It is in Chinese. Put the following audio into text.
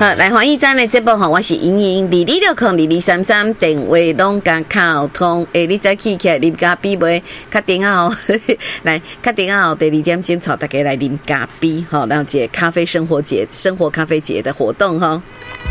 好，来欢迎咱的节目吼，我是莹莹，22602233电话拢甲靠通，你再起来啉咖啡袂？确定啊吼，来确定啊吼，第2点钟带大家来啉咖啡吼，然后一个咖啡生活节、生活咖啡节的活动吼。